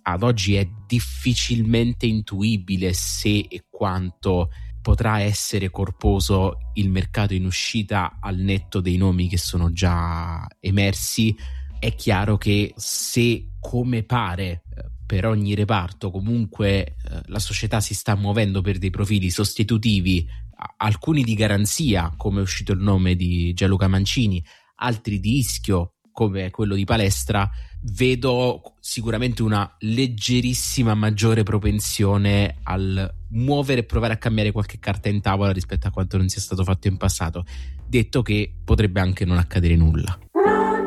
ad oggi è difficilmente intuibile se e quanto potrà essere corposo il mercato in uscita al netto dei nomi che sono già emersi. È chiaro che se, come pare, per ogni reparto comunque la società si sta muovendo per dei profili sostitutivi, alcuni di garanzia, come è uscito il nome di Gianluca Mancini, altri di rischio, come quello di Palestra, vedo sicuramente una leggerissima maggiore propensione al muovere e provare a cambiare qualche carta in tavola rispetto a quanto non sia stato fatto in passato, detto che potrebbe anche non accadere nulla.